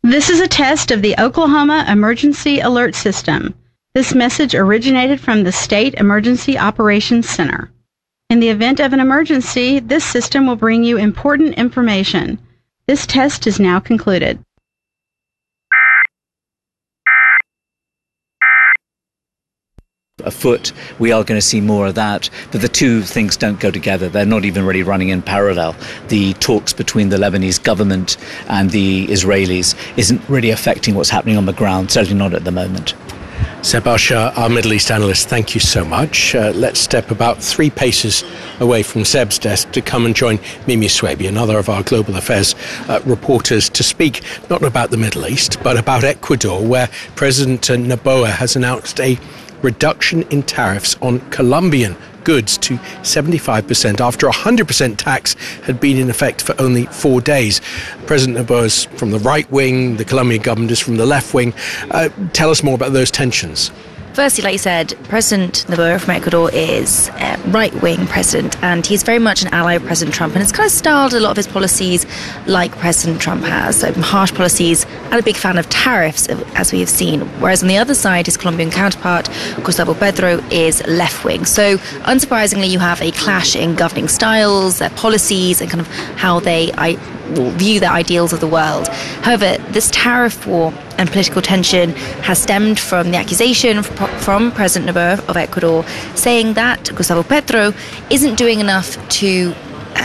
This is a test of the Oklahoma Emergency Alert System. This message originated from the State Emergency Operations Center. In the event of an emergency, this system will bring you important information. This test is now concluded. Afoot, we are going to see more of that, but the two things don't go together. They're not even really running in parallel. The talks between the Lebanese government and the Israelis isn't really affecting what's happening on the ground, certainly not at the moment. Seb Arsha, our Middle East analyst, thank you so much. Let's step about 3 paces away from Seb's desk to come and join Mimi Swaby, another of our global affairs reporters, to speak not about the Middle East, but about Ecuador, where President Noboa has announced a reduction in tariffs on Colombian goods to 75% after 100% tax had been in effect for only 4 days. President Noboa is from the right wing, the Colombian government is from the left wing. Tell us more about those tensions. Firstly, like you said, President Noboa from Ecuador is a right-wing president, and he's very much an ally of President Trump, and it's kind of styled a lot of his policies like President Trump has, so harsh policies, and a big fan of tariffs, as we have seen. Whereas on the other side, his Colombian counterpart, Gustavo Petro, is left-wing. So, unsurprisingly, you have a clash in governing styles, their policies, and kind of how they view the ideals of the world. However, this tariff war and political tension has stemmed from the accusation from President Noboa of Ecuador saying that Gustavo Petro isn't doing enough to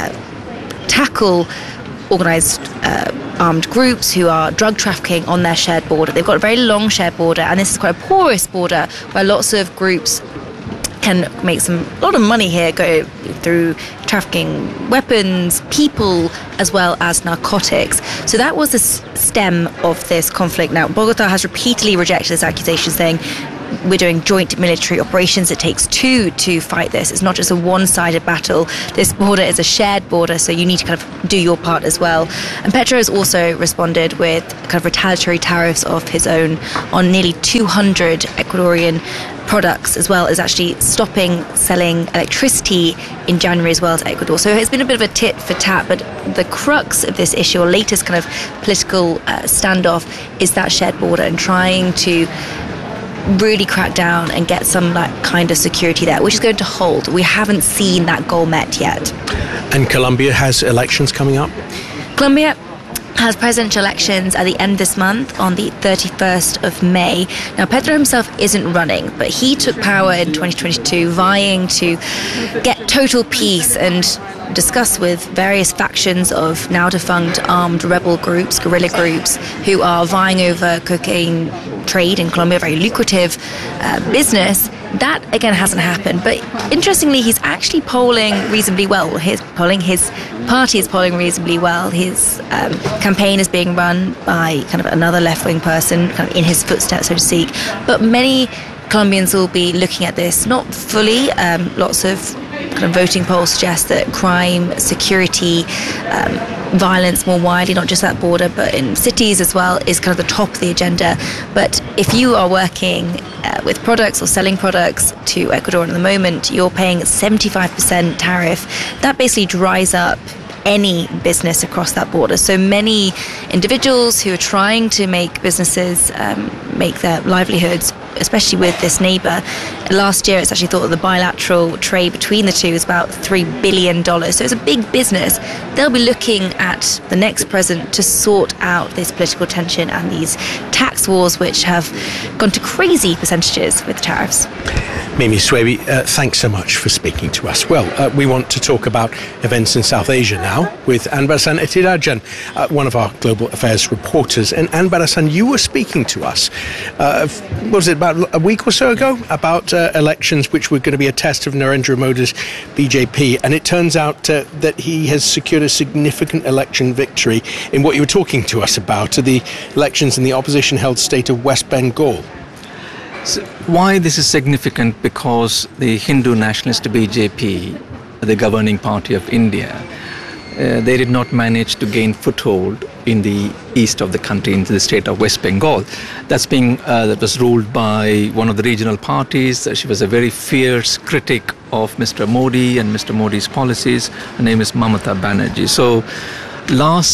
tackle organised armed groups who are drug trafficking on their shared border. They've got a very long shared border, and this is quite a porous border where lots of groups can make a lot of money here, go through trafficking weapons, people, as well as narcotics. So that was the stem of this conflict. Now, Bogota has repeatedly rejected this accusation, saying we're doing joint military operations. It takes two to fight this. It's not just a one-sided battle. This border is a shared border, so you need to kind of do your part as well. And Petro has also responded with kind of retaliatory tariffs of his own on nearly 200 Ecuadorian products, as well as actually stopping selling electricity in January as well to Ecuador. So it's been a bit of a tit for tat, but the crux of this issue, or latest kind of political standoff, is that shared border and trying to really crack down and get some kind of security there, which is going to hold. We haven't seen that goal met yet. And Colombia has elections coming up? Colombia has presidential elections at the end of this month on the 31st of May. Now, Petro himself isn't running, but he took power in 2022 vying to get total peace and discuss with various factions of now defunct armed rebel groups, guerrilla groups, who are vying over cocaine trade in Colombia, a very lucrative business. That, again, hasn't happened. But interestingly, he's actually polling reasonably well. His party is polling reasonably well. His campaign is being run by kind of another left-wing person, kind of in his footsteps, so to speak. But many Colombians will be looking at this, not fully. Lots of kind of voting polls suggest that crime, security, violence more widely, not just that border, but in cities as well, is kind of the top of the agenda. But if you are working with products or selling products to Ecuador at the moment, you're paying 75% tariff. That basically dries up any business across that border. So many individuals who are trying to make businesses make their livelihoods, especially with this neighbour. Last year, it's actually thought that the bilateral trade between the two is about $3 billion. So it's a big business. They'll be looking at the next president to sort out this political tension and these tax wars, which have gone to crazy percentages with tariffs. Mimi Swaby, thanks so much for speaking to us. Well, we want to talk about events in South Asia now with Anbarasan Ethirajan, one of our global affairs reporters. And Anbarasan, you were speaking to us, was it about a week or so ago, about elections which were going to be a test of Narendra Modi's BJP. And it turns out that he has secured a significant election victory in what you were talking to us about, the elections in the opposition-held state of West Bengal. So why this is significant? Because the Hindu nationalist BJP, the governing party of India, they did not manage to gain foothold in the east of the country, into the state of West Bengal. That was ruled by one of the regional parties. She was a very fierce critic of Mr. Modi and Mr. Modi's policies. Her name is Mamata Banerjee. So last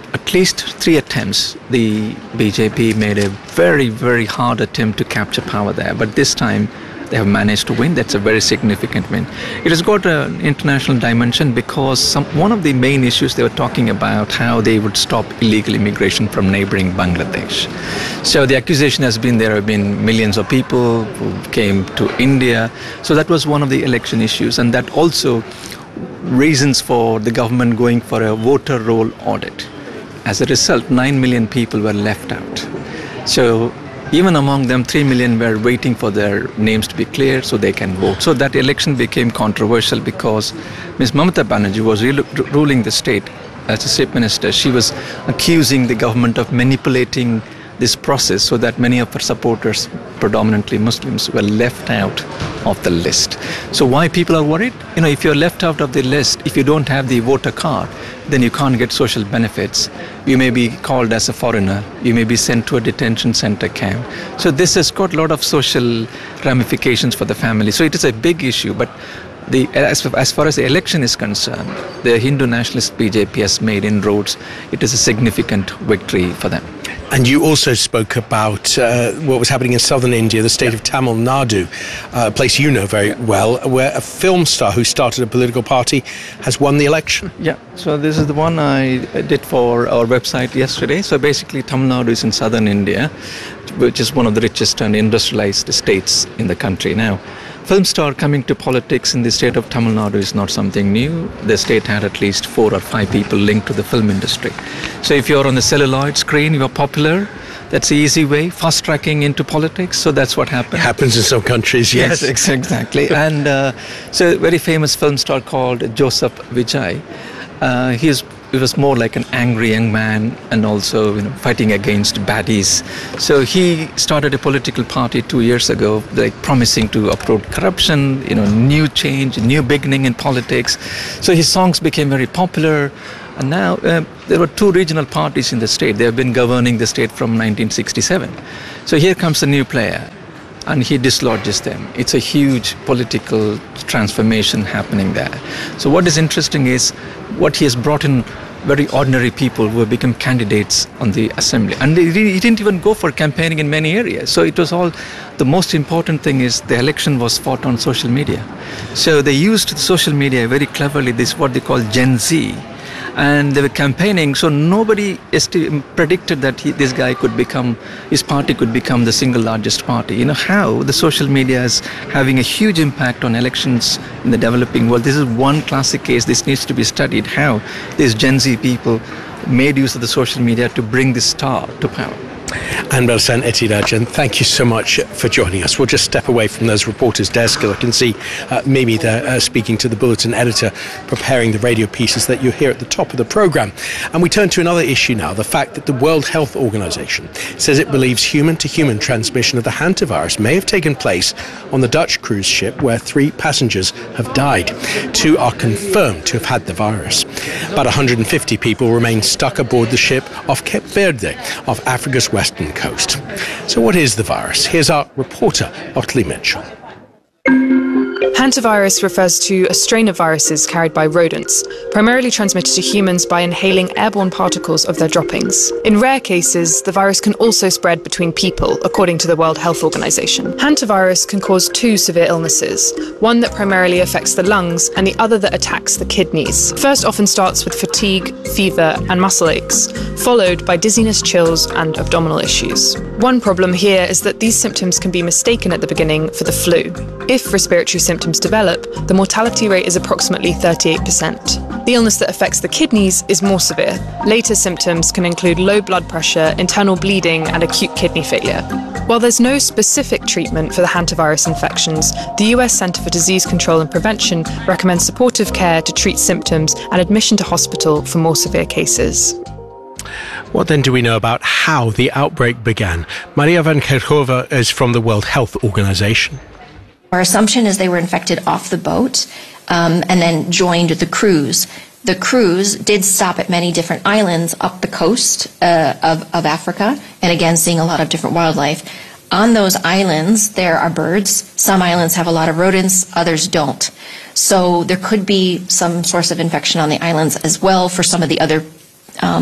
at least 3 attempts, the BJP made a very, very hard attempt to capture power there. But this time, they have managed to win. That's a very significant win. It has got an international dimension because one of the main issues they were talking about how they would stop illegal immigration from neighboring Bangladesh. So the accusation has been there have been millions of people who came to India. So that was one of the election issues, and that also reasons for the government going for a voter roll audit. As a result, 9 million people were left out. So even among them, 3 million were waiting for their names to be cleared so they can vote. So that election became controversial because Ms. Mamata Banerjee was ruling the state as a state minister. She was accusing the government of manipulating this process so that many of her supporters, predominantly Muslims, were left out of the list. So why people are worried? If you're left out of the list, if you don't have the voter card, then you can't get social benefits. You may be called as a foreigner. You may be sent to a detention center camp. So this has got a lot of social ramifications for the family. So it is a big issue. But as far as the election is concerned, the Hindu nationalist BJP has made inroads. It is a significant victory for them. And you also spoke about what was happening in southern India, the state of Tamil Nadu, a place you know very well, where a film star who started a political party has won the election. Yeah, so this is the one I did for our website yesterday. So basically Tamil Nadu is in southern India, which is one of the richest and industrialized states in the country now. Film star coming to politics in the state of Tamil Nadu is not something new. The state had at least 4 or 5 people linked to the film industry. So if you're on the celluloid screen, you're popular. That's the easy way, fast tracking into politics. So that's what happened. It happens in some countries, yes. Yes, exactly. And so a very famous film star called Joseph Vijay. He was more like an angry young man and also fighting against baddies. So he started a political party 2 years ago, like promising to uproot corruption, new change, new beginning in politics. So his songs became very popular. And now there were 2 regional parties in the state. They have been governing the state from 1967. So here comes a new player, and he dislodges them. It's a huge political transformation happening there. So what is interesting is what he has brought in very ordinary people who have become candidates on the assembly. And he didn't even go for campaigning in many areas. So it was all, the most important thing is the election was fought on social media. So they used social media very cleverly, this what they call Gen Z. And they were campaigning, so nobody predicted that this guy could become, his party could become the single largest party. How the social media is having a huge impact on elections in the developing world. This is one classic case. This needs to be studied, how these Gen Z people made use of the social media to bring this star to power. Anbel Sen Ethirajan, thank you so much for joining us. We'll just step away from those reporters' desks. I can see Mimi there speaking to the Bulletin editor, preparing the radio pieces that you hear at the top of the programme. And we turn to another issue now, the fact that the World Health Organization says it believes human-to-human transmission of the hantavirus may have taken place on the Dutch cruise ship where 3 passengers have died. 2 are confirmed to have had the virus. About 150 people remain stuck aboard the ship off Cape Verde, off Africa's western coast. So what is the virus? Here's our reporter, Otley Mitchell. Hantavirus refers to a strain of viruses carried by rodents, primarily transmitted to humans by inhaling airborne particles of their droppings. In rare cases, the virus can also spread between people, according to the World Health Organization. Hantavirus can cause 2 severe illnesses, one that primarily affects the lungs and the other that attacks the kidneys. First often starts with fatigue, fever, and muscle aches, followed by dizziness, chills, and abdominal issues. One problem here is that these symptoms can be mistaken at the beginning for the flu. If respiratory symptoms develop, the mortality rate is approximately 38%. The illness that affects the kidneys is more severe. Later symptoms can include low blood pressure, internal bleeding, and acute kidney failure. While there's no specific treatment for the hantavirus infections, the US Centre for Disease Control and Prevention recommends supportive care to treat symptoms and admission to hospital for more severe cases. What then do we know about how the outbreak began? Maria van Kerkhove is from the World Health Organization. Our assumption is they were infected off the boat and then joined the cruise. The cruise did stop at many different islands up the coast of Africa, and again, seeing a lot of different wildlife. On those islands, there are birds. Some islands have a lot of rodents, others don't. So there could be some source of infection on the islands as well for some of the other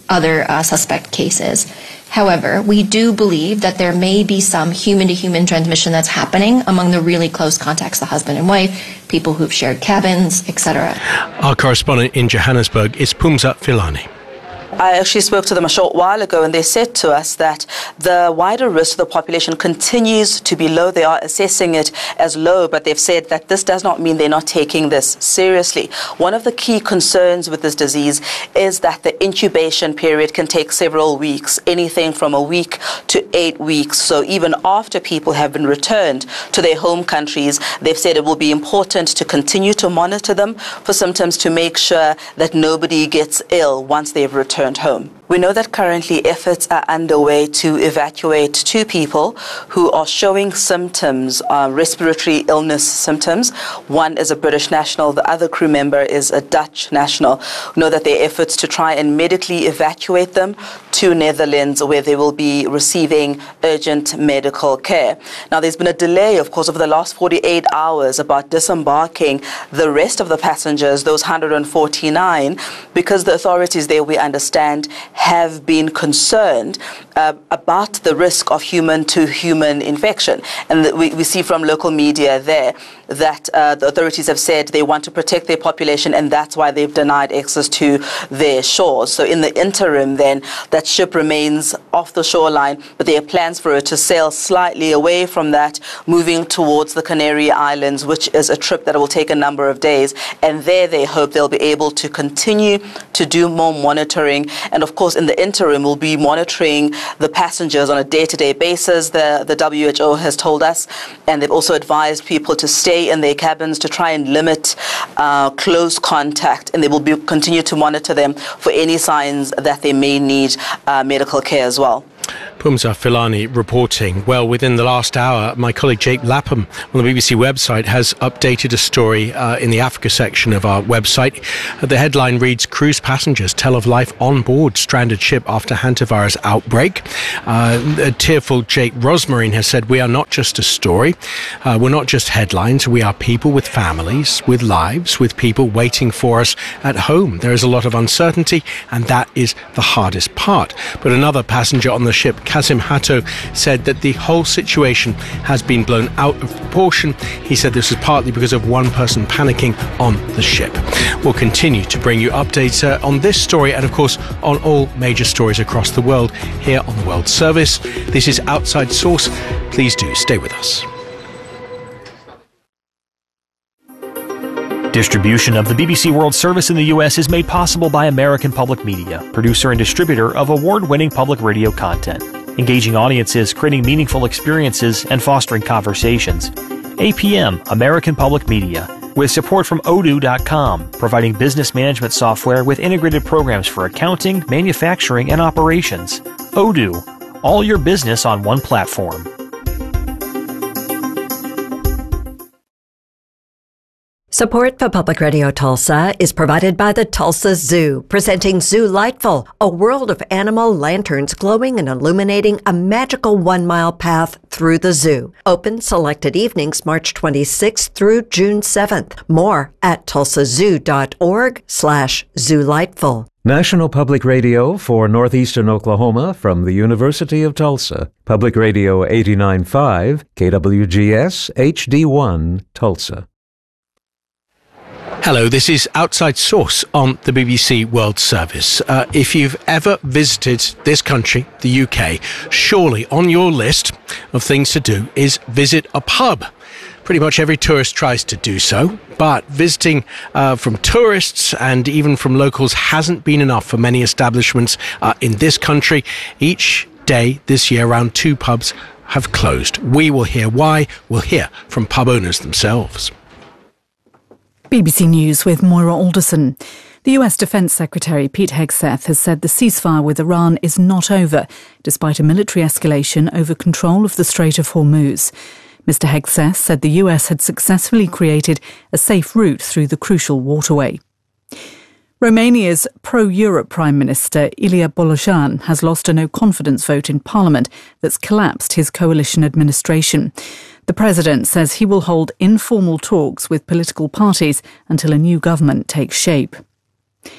other suspect cases. However, we do believe that there may be some human-to-human transmission that's happening among the really close contacts, the husband and wife, people who've shared cabins, etc. Our correspondent in Johannesburg is Phumza Philani. I actually spoke to them a short while ago, and they said to us that the wider risk to the population continues to be low. They are assessing it as low, but they've said that this does not mean they're not taking this seriously. One of the key concerns with this disease is that the incubation period can take several weeks, anything from a week to 8 weeks. So even after people have been returned to their home countries, they've said it will be important to continue to monitor them for symptoms to make sure that nobody gets ill once they've returned home. We know that currently efforts are underway to evacuate 2 people who are showing symptoms, respiratory illness symptoms. One is a British national, the other crew member is a Dutch national. We know that there are efforts to try and medically evacuate them to Netherlands, where they will be receiving urgent medical care. Now, there's been a delay, of course, over the last 48 hours about disembarking the rest of the passengers, those 149, because the authorities there, we understand, have been concerned about the risk of human-to-human infection. And we see from local media there that the authorities have said they want to protect their population, and that's why they've denied access to their shores. So in the interim, then, that ship remains off the shoreline, but there are plans for it to sail slightly away from that, moving towards the Canary Islands, which is a trip that will take a number of days. And there they hope they'll be able to continue to do more monitoring. And of course, in the interim, we'll be monitoring the passengers on a day-to-day basis, the WHO has told us. And they've also advised people to stay in their cabins to try and limit close contact. And they will continue to monitor them for any signs that they may need medical care as well. Phumza Philani reporting. Well, within the last hour, my colleague Jake Lapham on the BBC website has updated a story in the Africa section of our website. The headline reads, "Cruise passengers tell of life on board stranded ship after hantavirus outbreak." A tearful Jake Rosmarine has said, "We are not just a story. We're not just headlines. We are people with families, with lives, with people waiting for us at home. There is a lot of uncertainty, and that is the hardest part." But another passenger on the ship, Kasim Hatto, said that the whole situation has been blown out of proportion. He said this was partly because of one person panicking on the ship. We'll continue to bring you updates on this story and, of course, on all major stories across the world here on the World Service. This is Outside Source. Please do stay with us. Distribution of the BBC World Service in the U.S. is made possible by American Public Media, producer and distributor of award-winning public radio content, engaging audiences, creating meaningful experiences, and fostering conversations. APM, American Public Media, with support from Odoo.com, providing business management software with integrated programs for accounting, manufacturing, and operations. Odoo, all your business on one platform. Support for Public Radio Tulsa is provided by the Tulsa Zoo, presenting Zoo Lightful, a world of animal lanterns glowing and illuminating a magical 1-mile path through the zoo. Open selected evenings March 26th through June 7th. More at tulsazoo.org/zoolightful. National Public Radio for Northeastern Oklahoma from the University of Tulsa. Public Radio 89.5, KWGS HD1, Tulsa. Hello, this is Outside Source on the BBC World Service. If you've ever visited this country, the UK, surely on your list of things to do is visit a pub. Pretty much every tourist tries to do so, but visiting from tourists and even from locals hasn't been enough for many establishments in this country. Each day this year, around 2 pubs have closed. We will hear why. We'll hear from pub owners themselves. BBC News with Moira Alderson. The US Defence Secretary Pete Hegseth has said the ceasefire with Iran is not over, despite a military escalation over control of the Strait of Hormuz. Mr. Hegseth said the US had successfully created a safe route through the crucial waterway. Romania's pro-Europe Prime Minister Ilie Bolojan has lost a no-confidence vote in Parliament that's collapsed his coalition administration. The president says he will hold informal talks with political parties until a new government takes shape.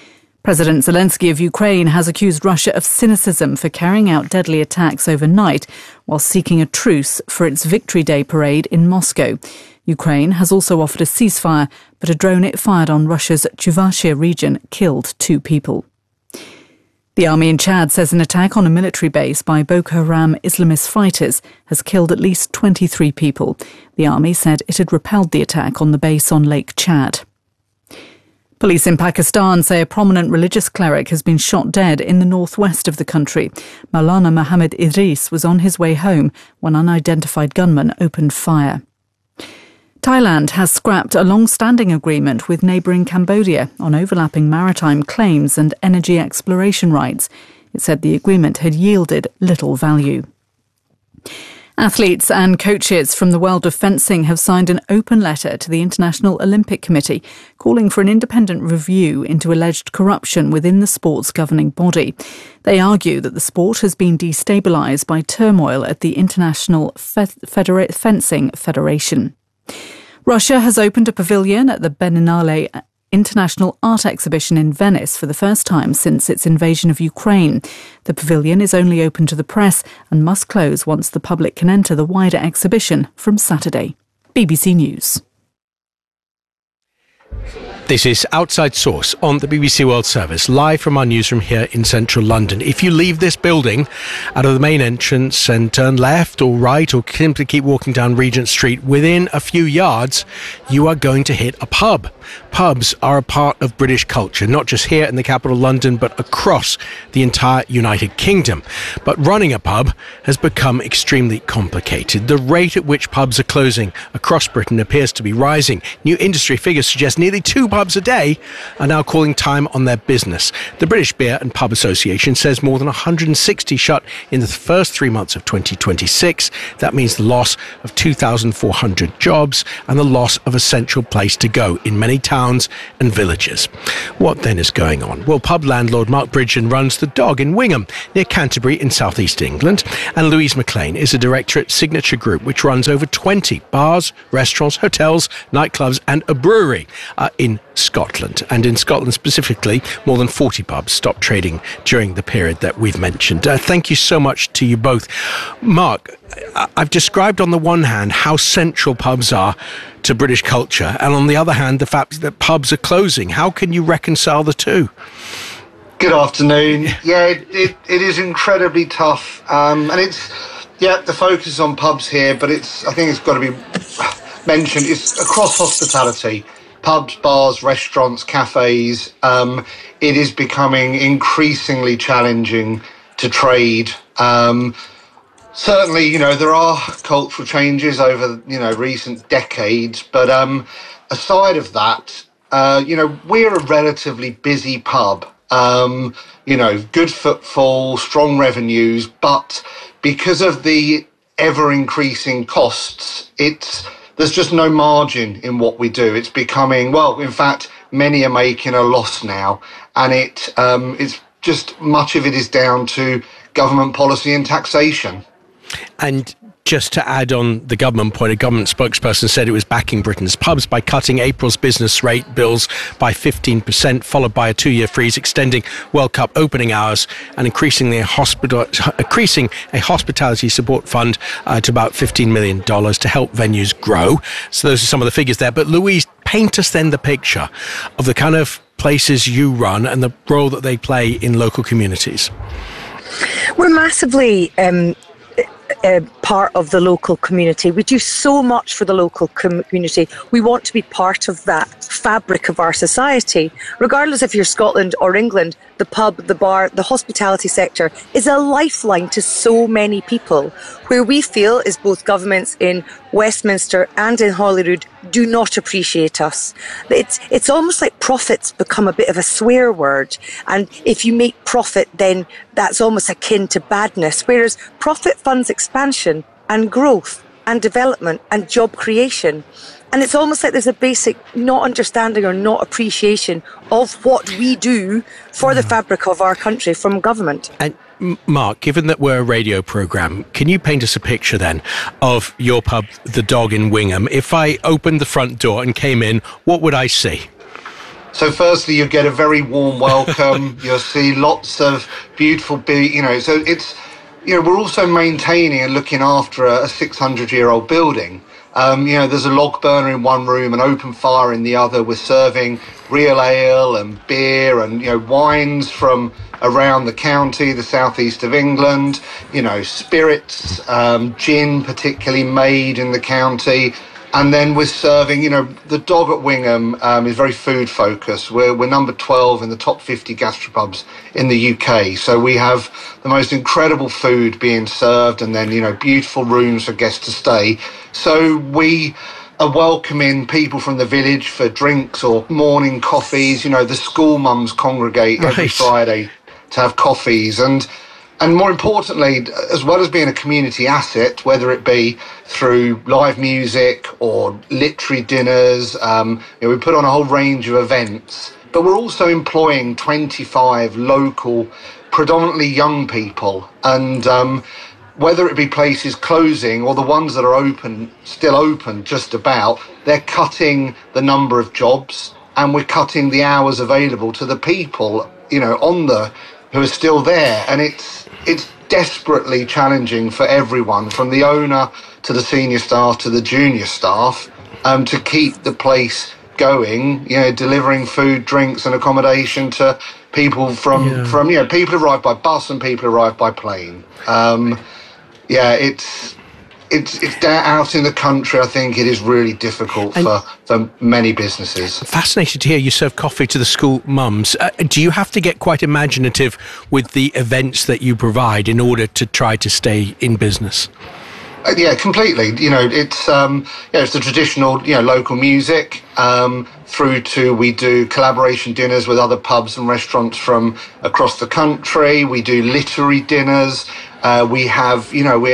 President Zelensky of Ukraine has accused Russia of cynicism for carrying out deadly attacks overnight while seeking a truce for its Victory Day parade in Moscow. Ukraine has also offered a ceasefire, but a drone it fired on Russia's Chuvashia region killed 2 people. The army in Chad says an attack on a military base by Boko Haram Islamist fighters has killed at least 23 people. The army said it had repelled the attack on the base on Lake Chad. Police in Pakistan say a prominent religious cleric has been shot dead in the northwest of the country. Maulana Muhammad Idris was on his way home when unidentified gunmen opened fire. Thailand has scrapped a long-standing agreement with neighbouring Cambodia on overlapping maritime claims and energy exploration rights. It said the agreement had yielded little value. Athletes and coaches from the world of fencing have signed an open letter to the International Olympic Committee calling for an independent review into alleged corruption within the sport's governing body. They argue that the sport has been destabilised by turmoil at the International Fencing Federation. Russia has opened a pavilion at the Berlinale International Art Exhibition in Venice for the first time since its invasion of Ukraine. The pavilion is only open to the press and must close once the public can enter the wider exhibition from Saturday. BBC News. This is Outside Source on the BBC World Service, live from our newsroom here in central London. If you leave this building out of the main entrance and turn left or right or simply keep walking down Regent Street, within a few yards, you are going to hit a pub. Pubs are a part of British culture, not just here in the capital London, but across the entire United Kingdom. But running a pub has become extremely complicated. The rate at which pubs are closing across Britain appears to be rising. New industry figures suggest nearly 2 pubs a day are now calling time on their business. The British Beer and Pub Association says more than 160 shut in the first 3 months of 2026. That means the loss of 2,400 jobs and the loss of a central place to go in many towns and villages. What then is going on? Well, pub landlord Mark Bridgen runs The Dog in Wingham, near Canterbury in southeast England, and Louise McLean is a director at Signature Group, which runs over 20 bars, restaurants, hotels, nightclubs and a brewery in Scotland. And in Scotland specifically, more than 40 pubs stopped trading during the period that we've mentioned. Thank you so much to you both. Mark, I've described on the one hand how central pubs are to British culture, and on the other hand, the fact that pubs are closing. How can you reconcile the two? Good afternoon. Yeah, it is incredibly tough. And it's, the focus is on pubs here, but I think it's got to be mentioned, it's across hospitality. Pubs, bars, restaurants, cafes. It is becoming increasingly challenging to trade. Certainly, there are cultural changes over, recent decades. But aside of that, we're a relatively busy pub. Good footfall, strong revenues. But because of the ever-increasing costs, there's just no margin in what we do. It's becoming, in fact, many are making a loss now. And it's just much of it is down to government policy and taxation. And just to add on the government point, a government spokesperson said it was backing Britain's pubs by cutting April's business rate bills by 15%, followed by a 2-year freeze, extending World Cup opening hours and increasing a hospitality support fund to about $15 million to help venues grow. So those are some of the figures there. But Louise, paint us then the picture of the kind of places you run and the role that they play in local communities. We're massively part of the local community. We do so much for the local community. We want to be part of that fabric of our society. Regardless if you're Scotland or England, the pub, the bar, the hospitality sector is a lifeline to so many people. Where we feel is both governments in Westminster and in Holyrood do not appreciate us. It's almost like profits become a bit of a swear word. And if you make profit, then that's almost akin to badness. Whereas profit funds expansion and growth and development and job creation. And it's almost like there's a basic not understanding or not appreciation of what we do for the fabric of our country from government. And Mark, given that we're a radio programme, can you paint us a picture then of your pub, The Dog in Wingham? If I opened the front door and came in, what would I see? So firstly, you get a very warm welcome. You'll see lots of beautiful, so it's, we're also maintaining and looking after a 600-year-old building. There's a log burner in one room, an open fire in the other. We're serving real ale and beer and, wines from around the county, the southeast of England, spirits, gin particularly made in the county. And then we're serving, the dog at Wingham is very food focused. We're number 12 in the top 50 gastropubs in the UK. So we have the most incredible food being served and then, beautiful rooms for guests to stay. So we are welcoming people from the village for drinks or morning coffees. The school mums congregate every Friday to have coffees. And more importantly, as well as being a community asset, whether it be through live music or literary dinners, we put on a whole range of events, but we're also employing 25 local, predominantly young people. And whether it be places closing or the ones that are still open just about, they're cutting the number of jobs and we're cutting the hours available to the people, who are still there. And it's desperately challenging for everyone, from the owner to the senior staff to the junior staff, to keep the place going, delivering food, drinks and accommodation to people from people who arrive by bus and people who arrive by plane. It's out in the country. I think it is really difficult for many businesses. Fascinated to hear you serve coffee to the school mums. Do you have to get quite imaginative with the events that you provide in order to try to stay in business? Yeah, completely. It's the traditional, local music, through to we do collaboration dinners with other pubs and restaurants from across the country. We do literary dinners. We have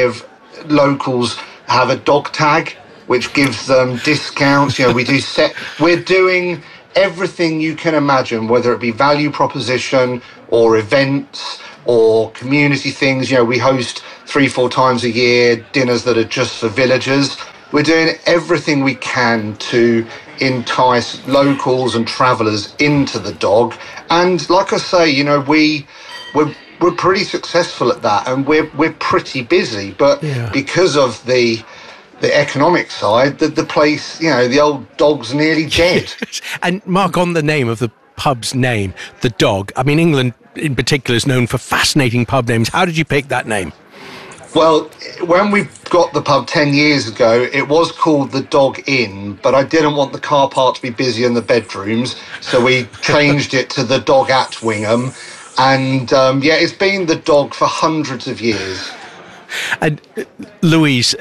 locals have a dog tag, which gives them discounts. We're doing everything you can imagine, whether it be value proposition or events or community things. We host 3-4 times a year dinners that are just for villagers. We're doing everything we can to entice locals and travellers into the dog. And like I say, we're pretty successful at that, and we're pretty busy. But because of the economic side, the place, the old dog's nearly dead. And Mark, on the name of the pub's name, the Dog, I mean, England in particular is known for fascinating pub names. How did you pick that name? Well, when we got the pub 10 years ago, it was called the Dog Inn, but I didn't want the car park to be busy in the bedrooms, so we changed it to the Dog at Wingham. And it's been the Dog for hundreds of years. And Louise,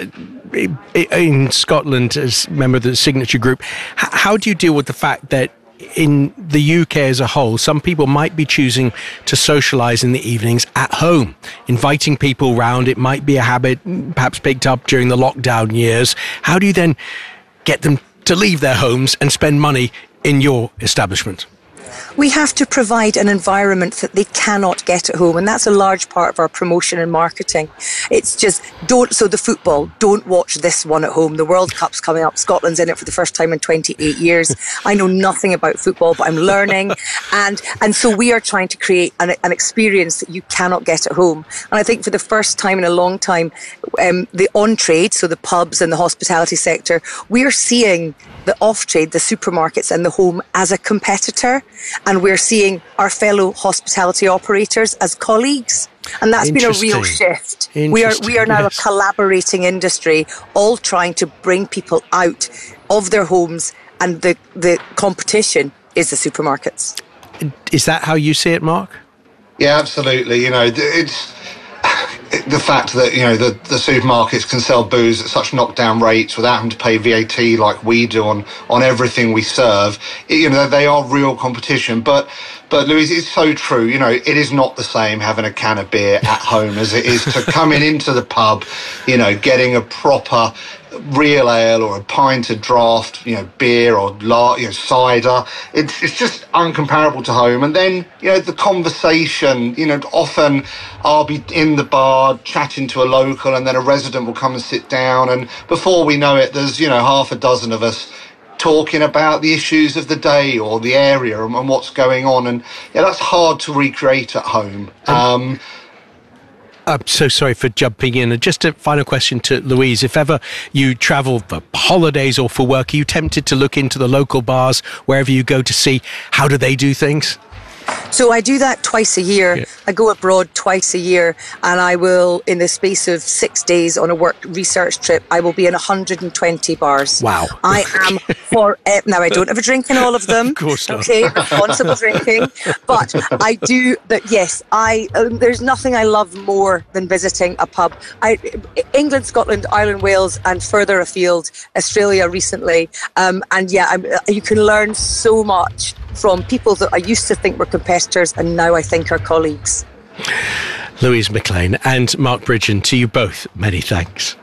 in Scotland, as member of the Signature Group, how do you deal with the fact that in the UK as a whole, some people might be choosing to socialise in the evenings at home, inviting people round? It might be a habit perhaps picked up during the lockdown years. How do you then get them to leave their homes and spend money in your establishment? We have to provide an environment that they cannot get at home, and that's a large part of our promotion and marketing. It's just the football, don't watch this one at home. The World Cup's coming up. Scotland's in it for the first time in 28 years. I know nothing about football, but I'm learning. And so we are trying to create an experience that you cannot get at home. And I think for the first time in a long time, the on-trade, so the pubs and the hospitality sector, we are seeing the off-trade, the supermarkets and the home as a competitor. And we're seeing our fellow hospitality operators as colleagues. And that's been a real shift. We are now a collaborating industry, all trying to bring people out of their homes, and the competition is the supermarkets. Is that how you see it, Mark? Yeah, absolutely. It's the fact that the supermarkets can sell booze at such knockdown rates without having to pay VAT like we do on everything we serve. They are real competition. But Louise, it's so true. It is not the same having a can of beer at home as it is to coming into the pub, getting a proper real ale or a pint of draft, beer or cider. It's just uncomparable to home. And then, the conversation, often I'll be in the bar chatting to a local and then a resident will come and sit down. And before we know it, there's, half a dozen of us talking about the issues of the day or the area and what's going on. And that's hard to recreate at home. I'm so sorry for jumping in. And just a final question to Louise. If ever you travel for holidays or for work, are you tempted to look into the local bars wherever you go to see how do they do things? So I do that twice a year. Yeah. I go abroad twice a year, and I will, in the space of 6 days on a work research trip, I will be in 120 bars. Wow. I am for... now, I don't have a drink in all of them. Of course not. Okay, responsible drinking. But I do... Yes, there's nothing I love more than visiting a pub. England, Scotland, Ireland, Wales, and further afield, Australia recently. You can learn so much from people that I used to think were competitors and now I think are colleagues. Louise McLean and Mark Bridgen, to you both, many thanks.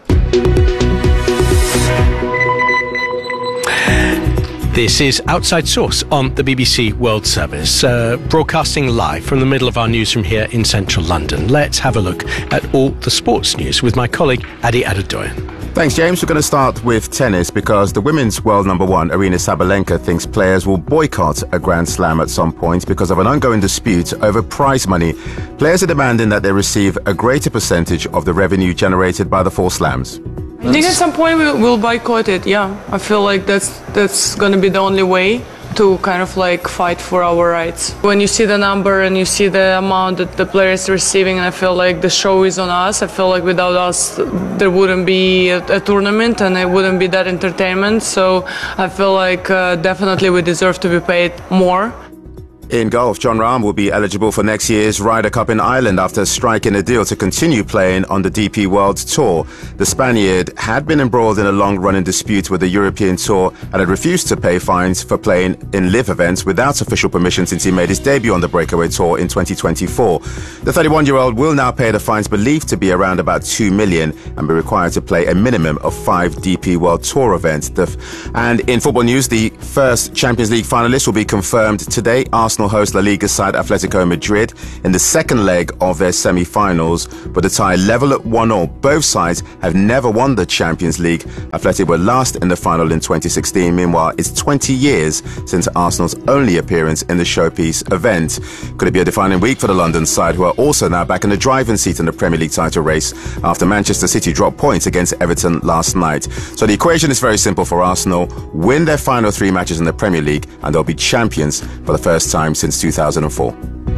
This is Outside Source on the BBC World Service, broadcasting live from the middle of our newsroom here in central London. Let's have a look at all the sports news with my colleague Adi Adedoyan. Thanks, James. We're going to start with tennis because the women's world number one, Aryna Sabalenka, thinks players will boycott a Grand Slam at some point because of an ongoing dispute over prize money. Players are demanding that they receive a greater percentage of the revenue generated by the 4 slams. I think at some point we'll boycott it, yeah. I feel like that's going to be the only way to kind of like fight for our rights. When you see the number and you see the amount that the player is receiving, and I feel like the show is on us. I feel like without us there wouldn't be a tournament and it wouldn't be that entertainment. So I feel like definitely we deserve to be paid more. In golf, Jon Rahm will be eligible for next year's Ryder Cup in Ireland after striking a deal to continue playing on the DP World Tour. The Spaniard had been embroiled in a long-running dispute with the European Tour and had refused to pay fines for playing in live events without official permission since he made his debut on the Breakaway Tour in 2024. The 31-year-old will now pay the fines believed to be around about $2 million and be required to play a minimum of 5 DP World Tour events. And in football news, the first Champions League finalists will be confirmed today. Arsenal host La Liga side Atletico Madrid in the second leg of their semi-finals, but the tie level at 1-1. Both sides have never won the Champions League. Atleti were last in the final in 2016. Meanwhile, it's 20 years since Arsenal's only appearance in the showpiece event. Could it be a defining week for the London side, who are also now back in the driving seat in the Premier League title race after Manchester City dropped points against Everton last night? So the equation is very simple for Arsenal: win their final 3 matches in the Premier League and they'll be champions for the first time since 2004.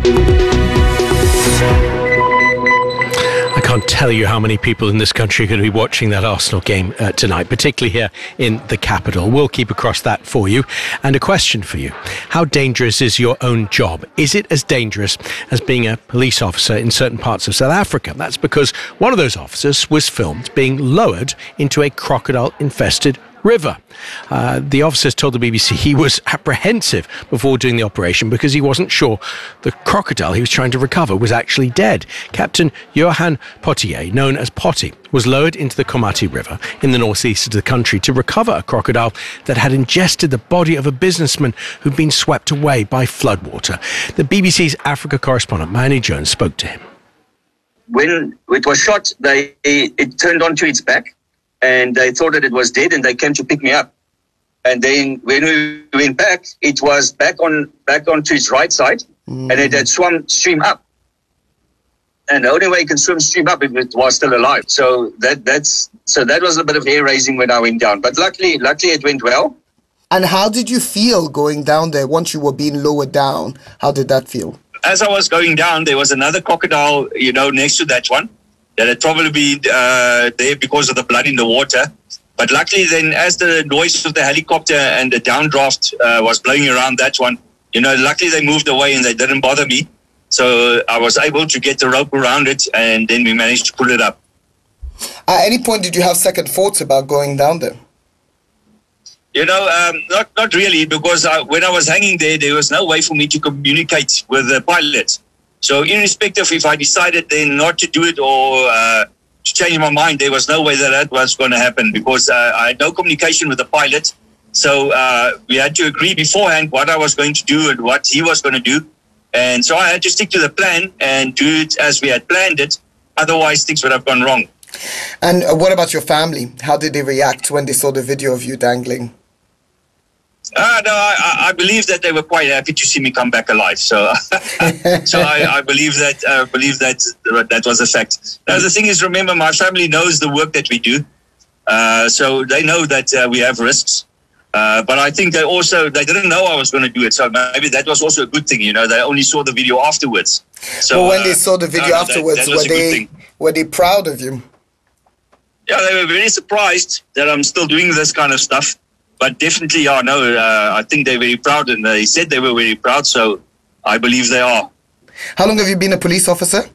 I can't tell you how many people in this country are going to be watching that Arsenal game tonight, particularly here in the capital. We'll keep across that for you. And a question for you: how dangerous is your own job? Is it as dangerous as being a police officer in certain parts of South Africa? That's because one of those officers was filmed being lowered into a crocodile-infested river. The officers told the BBC he was apprehensive before doing the operation because he wasn't sure the crocodile he was trying to recover was actually dead. Captain Johan Potier, known as Potty, was lowered into the Komati River in the northeast of the country to recover a crocodile that had ingested the body of a businessman who'd been swept away by floodwater. The BBC's Africa correspondent Manny Jones spoke to him. When it was shot, it turned onto its back, and they thought that it was dead, and they came to pick me up. And then when we went back, it was back onto its right side, and it had swum stream up. And the only way you can swim stream up if it was still alive. So that was a bit of hair raising when I went down. But luckily it went well. And how did you feel going down there once you were being lowered down? How did that feel? As I was going down, there was another crocodile, next to that one, that had probably been there because of the blood in the water. But luckily then, as the noise of the helicopter and the downdraft was blowing around that one, luckily they moved away and they didn't bother me. So I was able to get the rope around it, and then we managed to pull it up. At any point, did you have second thoughts about going down there? Not really, because when I was hanging there was no way for me to communicate with the pilot. So irrespective if I decided then not to do it or to change my mind, there was no way that was going to happen, because I had no communication with the pilot. So we had to agree beforehand what I was going to do and what he was going to do. And so I had to stick to the plan and do it as we had planned it. Otherwise, things would have gone wrong. And what about your family? How did they react when they saw the video of you dangling? No, I believe that they were quite happy to see me come back alive. So, I believe that was a fact. Now, the thing is, remember, my family knows the work that we do, so they know that we have risks. But I think they didn't know I was going to do it. So maybe that was also a good thing. They only saw the video afterwards. So well, when they saw the video afterwards, were they proud of you? Yeah, they were very surprised that I'm still doing this kind of stuff. But definitely, I think they're very proud, and they said they were very proud, so I believe they are. How long have you been a police officer?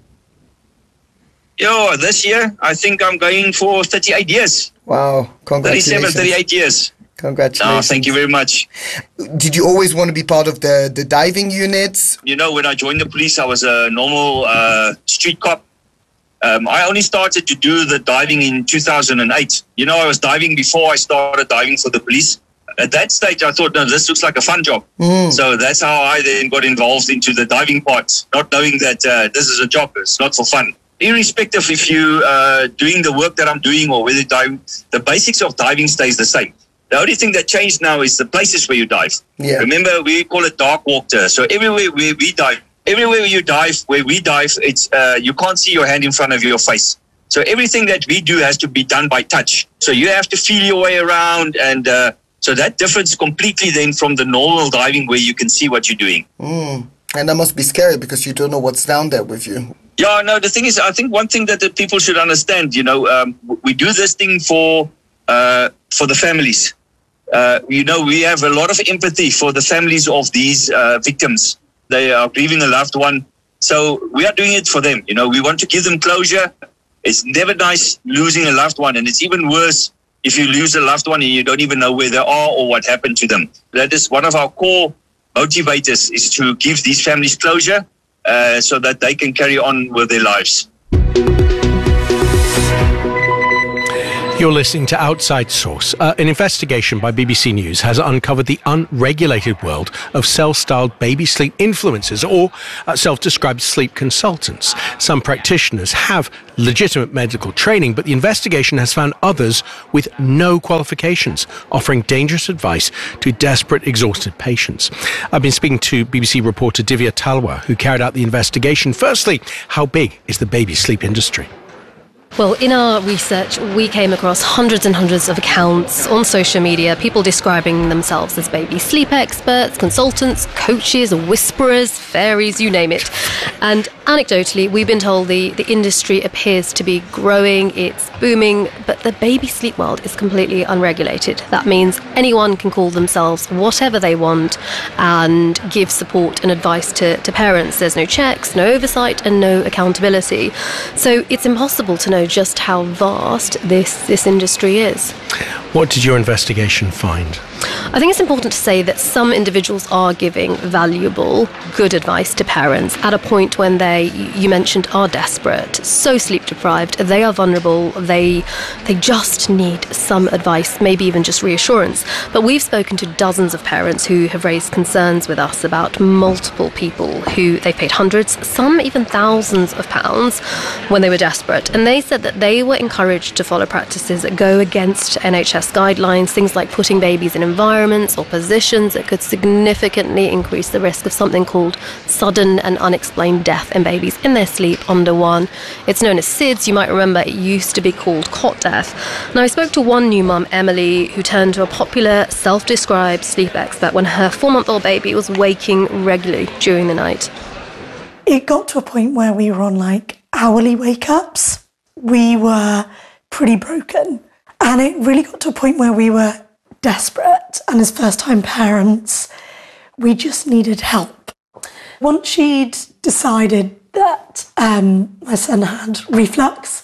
This year, I think I'm going for 38 years. Wow, congratulations. 38 years. Congratulations. Thank you very much. Did you always want to be part of the diving units? When I joined the police, I was a normal street cop. I only started to do the diving in 2008. I was diving before I started diving for the police. At that stage, I thought, no, this looks like a fun job. So that's how I then got involved into the diving part, not knowing that this is a job. It's not for fun. Irrespective if you doing the work that I'm doing or whether diving, the basics of diving stays the same. The only thing that changed now is the places where you dive. Yeah. Remember, we call it dark water. So everywhere where we dive, where we dive, it's you can't see your hand in front of your face. So everything that we do has to be done by touch. So you have to feel your way around, and so that differs completely then from the normal diving where you can see what you're doing. And that must be scary because you don't know what's down there with you. Yeah, no, the thing is, I think one thing that the people should understand, we do this thing for the families. We have a lot of empathy for the families of these victims. They are grieving a loved one. So we are doing it for them. We want to give them closure. It's never nice losing a loved one. And it's even worse if you lose a loved one and you don't even know where they are or what happened to them. That is one of our core motivators, is to give these families closure so that they can carry on with their lives. You're listening to Outside Source. An investigation by BBC News has uncovered the unregulated world of self-styled baby sleep influencers or self-described sleep consultants. Some practitioners have legitimate medical training, but the investigation has found others with no qualifications, offering dangerous advice to desperate, exhausted patients. I've been speaking to BBC reporter Divya Talwar, who carried out the investigation. Firstly, how big is the baby sleep industry? Well, in our research, we came across hundreds and hundreds of accounts on social media, people describing themselves as baby sleep experts, consultants, coaches, whisperers, fairies, you name it. And anecdotally, we've been told the industry appears to be growing, it's booming, but the baby sleep world is completely unregulated. That means anyone can call themselves whatever they want and give support and advice to parents. There's no checks, no oversight, and no accountability. So it's impossible to know just how vast this industry is. What did your investigation find? I think it's important to say that some individuals are giving valuable, good advice to parents at a point when they, you mentioned, are desperate, so sleep deprived, they are vulnerable, they just need some advice, maybe even just reassurance. But we've spoken to dozens of parents who have raised concerns with us about multiple people who they've paid hundreds, some even thousands of pounds when they were desperate. And they said that they were encouraged to follow practices that go against NHS guidelines, things like putting babies in environments or positions that could significantly increase the risk of something called sudden and unexplained death in babies in their sleep under one. It's known as SIDS. You might remember it used to be called cot death. Now, I spoke to one new mum, Emily, who turned to a popular self-described sleep expert when her 4-month-old baby was waking regularly during the night. It got to a point where we were on hourly wake-ups. We were pretty broken. And it really got to a point where we were desperate, and as first-time parents, we just needed help. Once she'd decided that my son had reflux,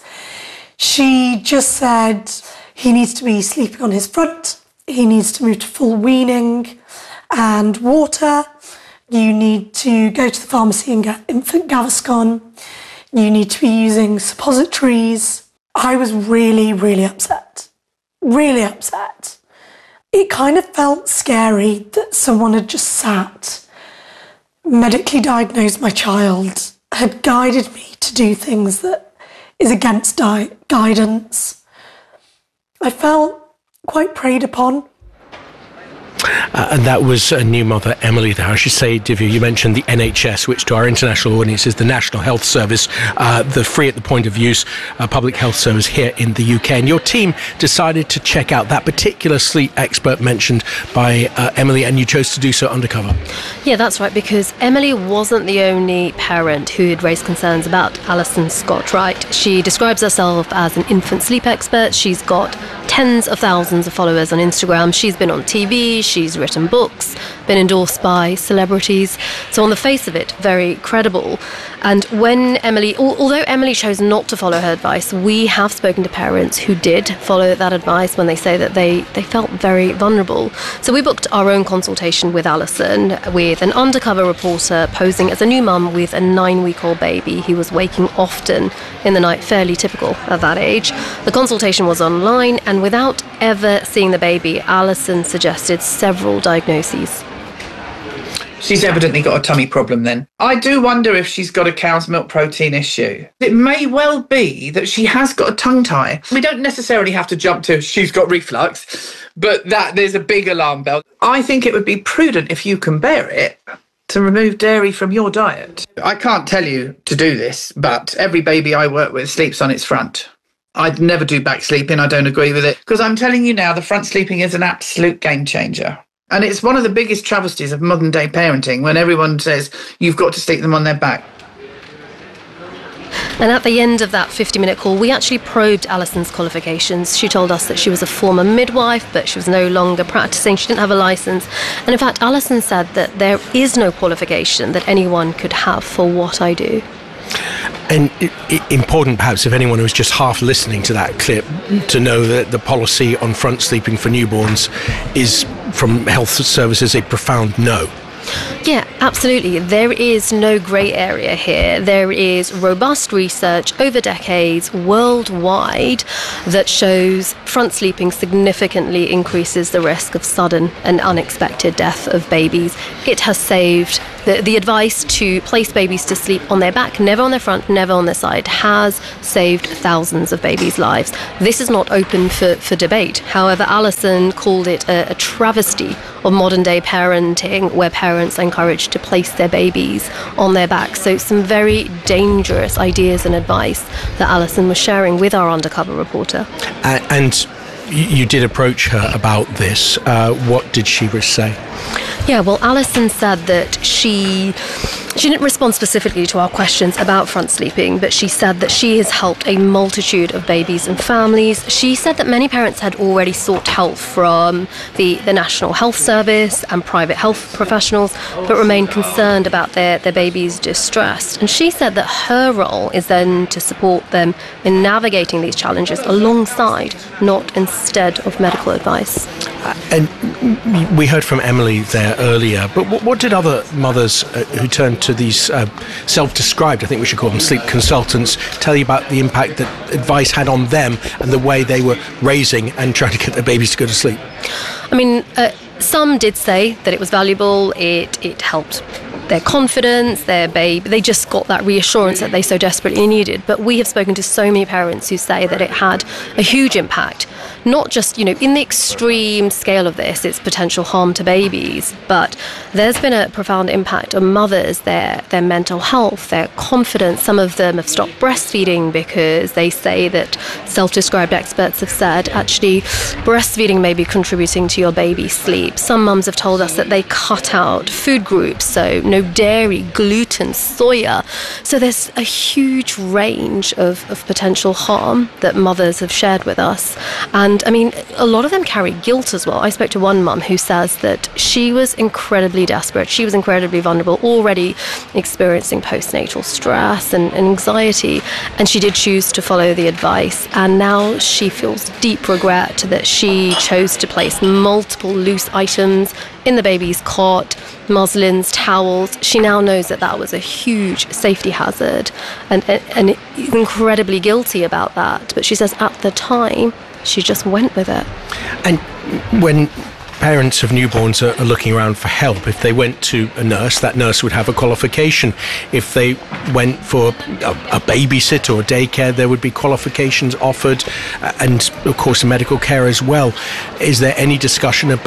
she just said he needs to be sleeping on his front, he needs to move to full weaning and water, you need to go to the pharmacy and get infant Gaviscon, you need to be using suppositories. I was really, really upset. Really upset. It kind of felt scary that someone had just sat, medically diagnosed my child, had guided me to do things that is against guidance. I felt quite preyed upon. And that was a new mother, Emily, there. I should say, Divya, you mentioned the NHS, which to our international audience is the National Health Service, the free at the point of use public health service here in the UK. And your team decided to check out that particular sleep expert mentioned by Emily, and you chose to do so undercover. Yeah, that's right, because Emily wasn't the only parent who had raised concerns about Alison Scott Wright. She describes herself as an infant sleep expert. She's got tens of thousands of followers on Instagram. She's been on TV, she's written books, been endorsed by celebrities. So on the face of it, very credible. And when Emily, although Emily chose not to follow her advice, we have spoken to parents who did follow that advice when they say that they felt very vulnerable. So we booked our own consultation with Alison, with an undercover reporter posing as a new mum with a 9-week-old baby who was waking often in the night, fairly typical at that age. The consultation was online, and without ever seeing the baby, Alison suggested several diagnoses. She's evidently got a tummy problem then. I do wonder if she's got a cow's milk protein issue. It may well be that she has got a tongue tie. We don't necessarily have to jump to she's got reflux, but that there's a big alarm bell. I think it would be prudent, if you can bear it, to remove dairy from your diet. I can't tell you to do this, but every baby I work with sleeps on its front. I'd never do back sleeping. I don't agree with it. Because I'm telling you now, the front sleeping is an absolute game changer. And it's one of the biggest travesties of modern day parenting when everyone says you've got to sleep them on their back. And at the end of that 50-minute call, we actually probed Alison's qualifications. She told us that she was a former midwife, but she was no longer practicing. She didn't have a licence. And in fact, Alison said that there is no qualification that anyone could have for what I do. And important, perhaps, if anyone who's just half listening to that clip, to know that the policy on front sleeping for newborns is, from health services, a profound no. Yeah, absolutely. There is no grey area here. There is robust research over decades worldwide that shows front sleeping significantly increases the risk of sudden and unexpected death of babies. It has saved the advice to place babies to sleep on their back, never on their front, never on their side, has saved thousands of babies' lives. This is not open for debate. However, Alison called it a travesty of modern-day parenting, where parents are encouraged to place their babies on their backs. So some very dangerous ideas and advice that Alison was sharing with our undercover reporter. And you did approach her about this. What did she say? Yeah, well, Alison said that she didn't respond specifically to our questions about front sleeping, but she said that she has helped a multitude of babies and families. She said that many parents had already sought help from the National Health Service and private health professionals, but remain concerned about their babies' distress. And she said that her role is then to support them in navigating these challenges alongside, not instead of medical advice. And we heard from Emily there earlier, but what did other mothers who turned to these self-described, I think we should call them sleep consultants, tell you about the impact that advice had on them and the way they were raising and trying to get their babies to go to sleep? I mean, some did say that it was valuable, it helped their confidence, their baby. They just got that reassurance that they so desperately needed. But we have spoken to so many parents who say that it had a huge impact, not just, in the extreme scale of this, its potential harm to babies, but there's been a profound impact on mothers, their mental health, their confidence. Some of them have stopped breastfeeding because they say that self-described experts have said, actually, breastfeeding may be contributing to your baby's sleep. Some mums have told us that they cut out food groups, so no dairy, gluten, soya. So there's a huge range of potential harm that mothers have shared with us. And I mean, a lot of them carry guilt as well. I spoke to one mum who says that she was incredibly desperate. She was incredibly vulnerable, already experiencing postnatal stress and anxiety. And she did choose to follow the advice. And now she feels deep regret that she chose to place multiple loose items in the baby's cot, muslins, towels. She now knows that was a huge safety hazard and is incredibly guilty about that. But she says at the time, she just went with it. And when parents of newborns are looking around for help, if they went to a nurse, that nurse would have a qualification. If they went for a babysitter or daycare, there would be qualifications offered, and of course medical care as well. Is there any discussion about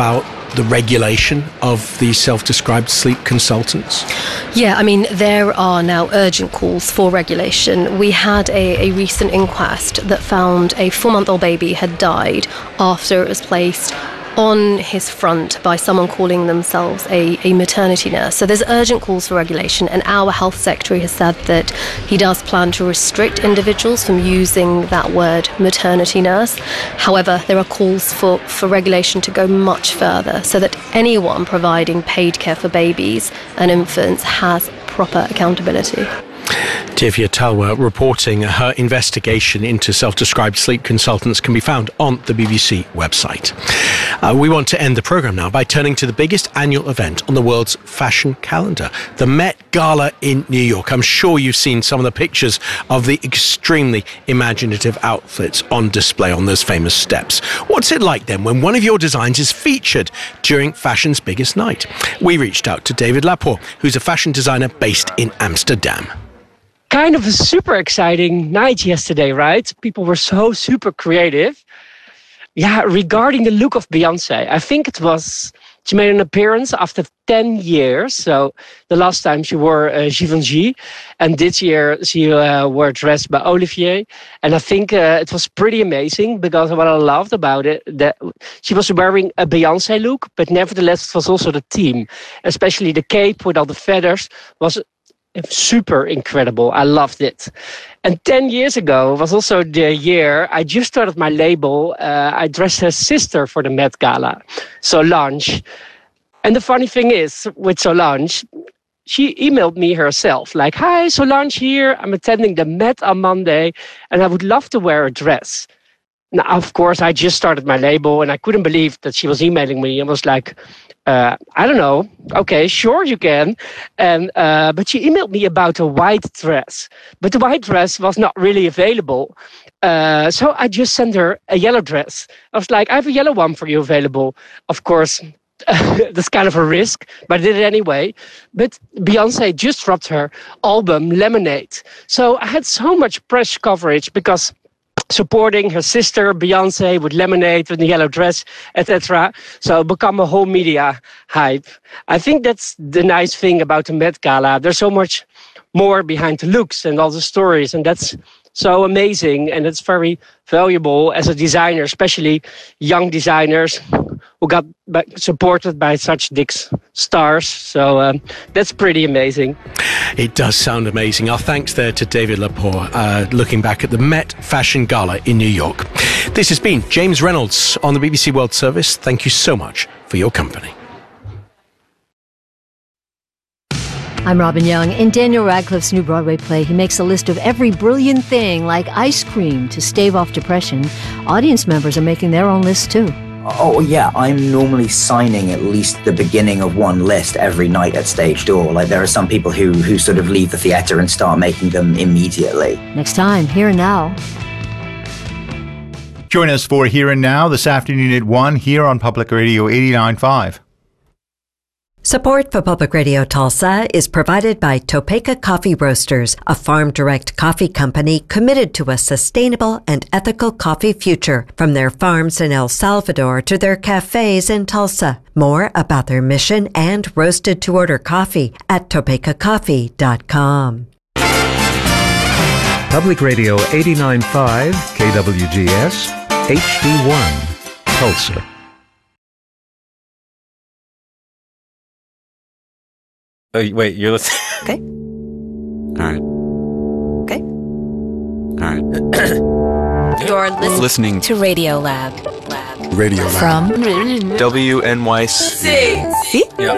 the regulation of these self-described sleep consultants? Yeah, I mean, there are now urgent calls for regulation. We had a recent inquest that found a 4-month-old baby had died after it was placed on his front by someone calling themselves a maternity nurse. So there's urgent calls for regulation, and our health secretary has said that he does plan to restrict individuals from using that word maternity nurse. However, there are calls for regulation to go much further so that anyone providing paid care for babies and infants has proper accountability. Divya Talwar reporting. Her investigation into self-described sleep consultants can be found on the BBC website. We want to end the programme now by turning to the biggest annual event on the world's fashion calendar, the Met Gala in New York. I'm sure you've seen some of the pictures of the extremely imaginative outfits on display on those famous steps. What's it like then when one of your designs is featured during fashion's biggest night? We reached out to David Laporte, who's a fashion designer based in Amsterdam. Kind of a super exciting night yesterday, right? People were so super creative. Yeah, regarding the look of Beyoncé, I think she made an appearance after 10 years. So the last time she wore Givenchy, and this year she wore dressed by Olivier. And I think it was pretty amazing, because what I loved about it, that she was wearing a Beyoncé look, but nevertheless it was also the theme. Especially the cape with all the feathers was super incredible. I loved it. And 10 years ago was also the year I just started my label. I dressed her sister for the Met Gala, Solange. And the funny thing is, with Solange, she emailed me herself, like, "Hi, Solange here. I'm attending the Met on Monday, and I would love to wear a dress." Now, of course, I just started my label, and I couldn't believe that she was emailing me. I was like, I don't know. Okay, sure you can. And but she emailed me about a white dress. But the white dress was not really available. So I just sent her a yellow dress. I was like, "I have a yellow one for you available." Of course, that's kind of a risk, but I did it anyway. But Beyoncé just dropped her album, Lemonade. So I had so much press coverage because supporting her sister Beyoncé with Lemonade, with the yellow dress, etc. So become a whole media hype. I think that's the nice thing about the Met Gala. There's so much more behind the looks and all the stories, and that's so amazing, and it's very valuable as a designer, especially young designers who got supported by such big stars. So that's pretty amazing. It does sound amazing. Our thanks there to David Laporte, looking back at the Met Fashion Gala in New York. This has been James Reynolds on the BBC World Service. Thank you so much for your company. I'm Robin Young. In Daniel Radcliffe's new Broadway play, he makes a list of every brilliant thing, like ice cream, to stave off depression. Audience members are making their own lists too. Oh, yeah, I'm normally signing at least the beginning of one list every night at stage door. Like, there are some people who sort of leave the theatre and start making them immediately. Next time, Here and Now. Join us for Here and Now this afternoon at 1 here on Public Radio 89.5. Support for Public Radio Tulsa is provided by Topeka Coffee Roasters, a farm-direct coffee company committed to a sustainable and ethical coffee future, from their farms in El Salvador to their cafes in Tulsa. More about their mission and roasted-to-order coffee at topekacoffee.com. Public Radio 89.5, KWGS, HD1, Tulsa. Oh, wait, you're listening? Okay. All right. Okay. All right. You're listening to Radio Lab. Radio Lab. From WNYC. See? Yeah.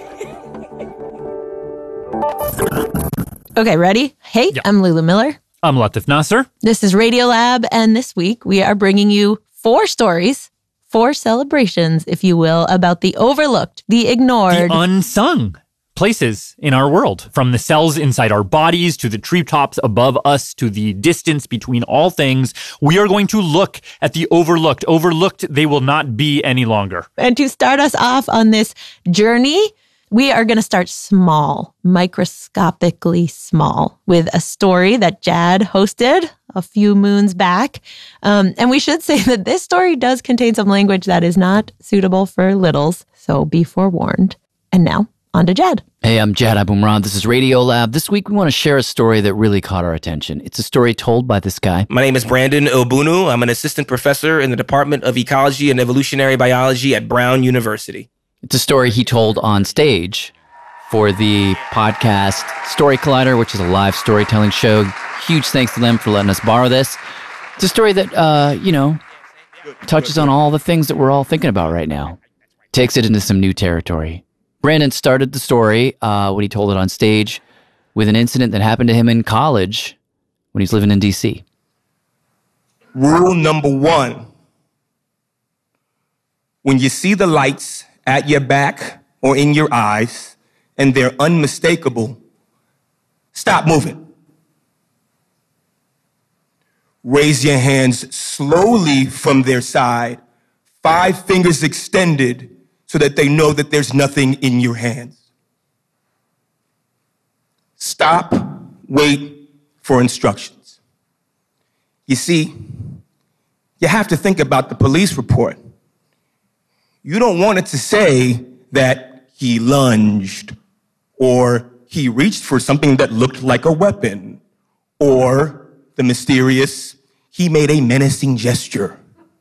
Okay, ready? Hey, yeah. I'm Lulu Miller. I'm Latif Nasser. This is Radio Lab, and this week we are bringing you 4 stories, 4 celebrations, if you will, about the overlooked, the ignored, the unsung places in our world, from the cells inside our bodies to the treetops above us to the distance between all things. We are going to look at the overlooked. Overlooked they will not be any longer. And to start us off on this journey, we are going to start small, microscopically small, with a story that Jad hosted a few moons back. And we should say that this story does contain some language that is not suitable for littles, so be forewarned. And now, on to Jed. Hey, I'm Jad Abumrad. This is Radiolab. This week, we want to share a story that really caught our attention. It's a story told by this guy. My name is Brandon Obunu. I'm an assistant professor in the Department of Ecology and Evolutionary Biology at Brown University. It's a story he told on stage for the podcast Story Collider, which is a live storytelling show. Huge thanks to them for letting us borrow this. It's a story that, touches on all the things that we're all thinking about right now. Takes it into some new territory. Brandon started the story when he told it on stage with an incident that happened to him in college when he was living in D.C. Rule number 1. When you see the lights at your back or in your eyes and they're unmistakable, stop moving. Raise your hands slowly from their side, 5 fingers extended, so that they know that there's nothing in your hands. Stop, wait for instructions. You see, you have to think about the police report. You don't want it to say that he lunged, or he reached for something that looked like a weapon, or the mysterious, he made a menacing gesture.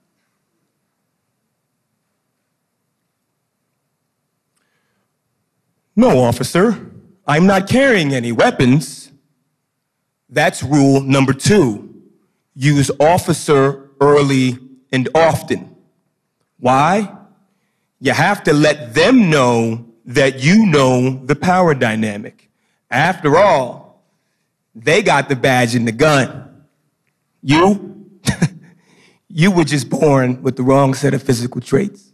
No, officer, I'm not carrying any weapons. That's rule number 2. Use officer early and often. Why? You have to let them know that you know the power dynamic. After all, they got the badge and the gun. You? You were just born with the wrong set of physical traits.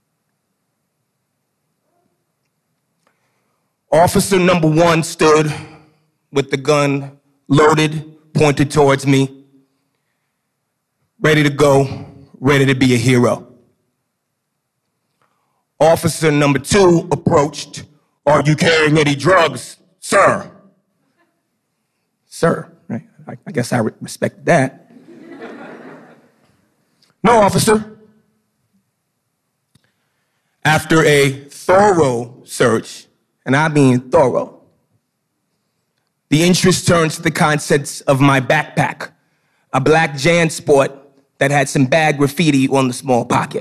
Officer number 1 stood with the gun loaded, pointed towards me, ready to go, ready to be a hero. Officer number 2 approached. Are you carrying any drugs, sir? Sir, right? I guess I respect that. No, officer. After a thorough search, and I mean thorough, the interest turns to the contents of my backpack, a black JanSport that had some bad graffiti on the small pocket.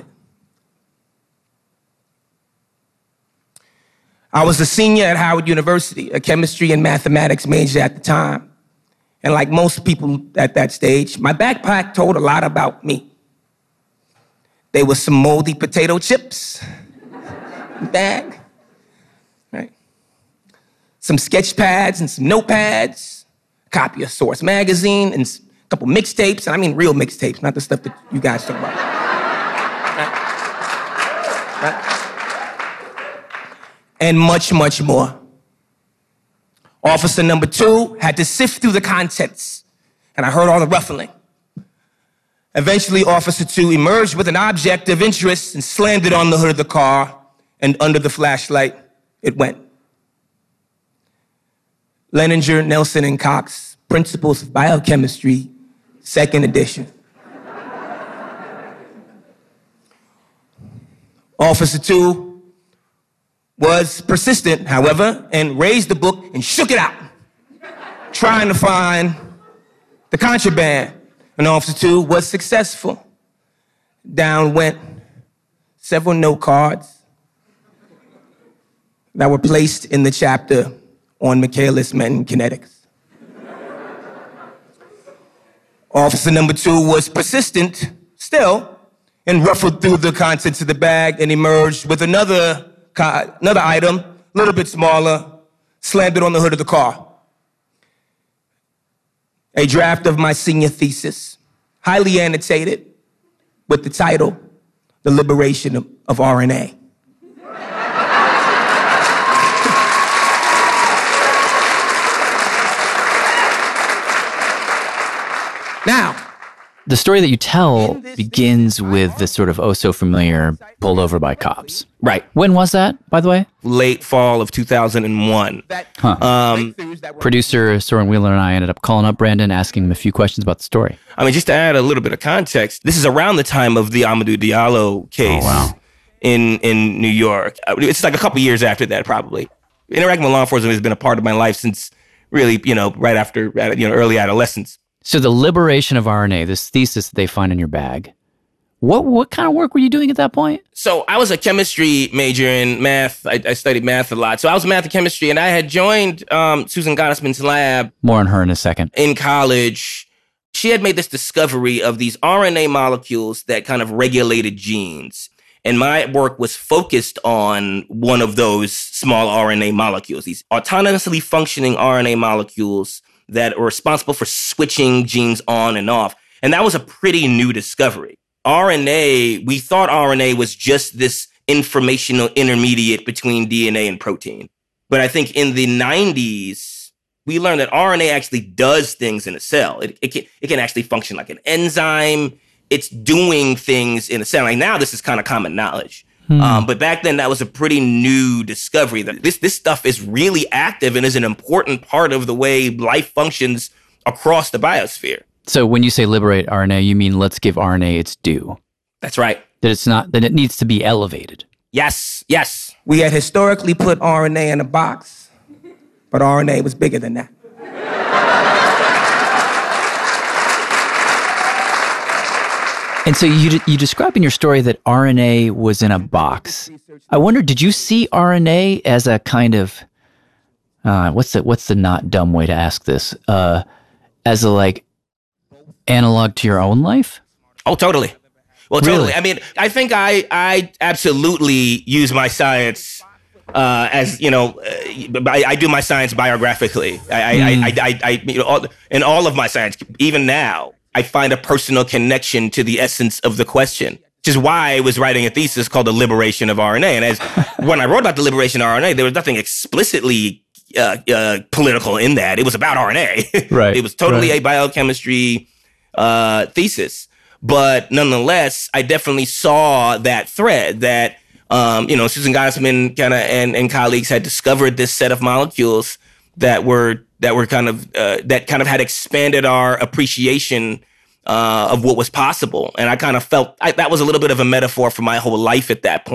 I was a senior at Howard University, a chemistry and mathematics major at the time. And like most people at that stage, my backpack told a lot about me. There was some moldy potato chips in the bag, right? Some sketch pads and some notepads, a copy of Source magazine, and a couple mixtapes, and I mean real mixtapes, not the stuff that you guys talk about. Right? And much, much more. Officer number 2 had to sift through the contents, and I heard all the ruffling. Eventually, Officer 2 emerged with an object of interest and slammed it on the hood of the car, and under the flashlight, it went. Leninger, Nelson, and Cox, Principles of Biochemistry, 2nd edition. Officer 2 was persistent, however, and raised the book and shook it out, trying to find the contraband. And Officer 2 was successful. Down went several note cards that were placed in the chapter on Michaelis-Menten kinetics. Officer number 2 was persistent still and ruffled through the contents of the bag and emerged with another item, a little bit smaller, slammed it on the hood of the car. A draft of my senior thesis, highly annotated with the title, The Liberation of RNA. The story that you tell begins with this sort of oh-so-familiar pulled over by cops. Right. When was that, by the way? Late fall of 2001. Producer Soren Wheeler and I ended up calling up Brandon, asking him a few questions about the story. I mean, just to add a little bit of context, this is around the time of the Amadou Diallo case in New York. It's like a couple years after that, probably. Interacting with law enforcement has been a part of my life since really, right after, early adolescence. So the liberation of RNA, this thesis that they find in your bag, what kind of work were you doing at that point? So I was a chemistry major in math. I studied math a lot. So I was math and chemistry, and I had joined Susan Gottesman's lab. More on her in a second. In college. She had made this discovery of these RNA molecules that kind of regulated genes. And my work was focused on one of those small RNA molecules, these autonomously functioning RNA molecules that are responsible for switching genes on and off. And that was a pretty new discovery. We thought RNA was just this informational intermediate between DNA and protein. But I think in the 90s, we learned that RNA actually does things in a cell. It can actually function like an enzyme. It's doing things in a cell. Like now, this is kind of common knowledge. But back then, that was a pretty new discovery that this stuff is really active and is an important part of the way life functions across the biosphere. So when you say liberate RNA, you mean let's give RNA its due. That's right. That it needs to be elevated. Yes. We had historically put RNA in a box, but RNA was bigger than that. And so you describe in your story that RNA was in a box. I wonder, did you see RNA as a kind of, what's the not dumb way to ask this? As a analog to your own life? Oh, totally. Well, really? Totally. I mean, I think I absolutely use my science as, I do my science biographically. In all of my science, even now, I find a personal connection to the essence of the question, which is why I was writing a thesis called The Liberation of RNA. And when I wrote about the liberation of RNA, there was nothing explicitly political in that. It was about RNA. Right. It was totally a biochemistry thesis. But nonetheless, I definitely saw that thread that, Susan Gottesman and colleagues had discovered this set of molecules that kind of had expanded our appreciation of what was possible. And I kind of felt that was a little bit of a metaphor for my whole life at that point.